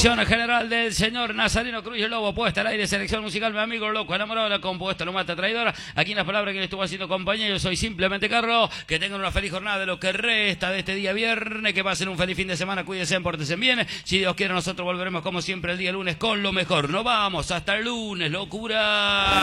dirección general del señor Nazareno Cruz el Lobo, puesta al aire, selección musical, mi amigo loco, enamorado, la compuesta, no mata traidora. Aquí en las palabras que le estuvo haciendo compañía, yo soy simplemente Carlos. Que tengan una feliz jornada de lo que resta de este día viernes, que pasen un feliz fin de semana, cuídense, pórtense bien. Si Dios quiere, nosotros volveremos como siempre el día lunes con lo mejor. Nos vamos, hasta el lunes, locura.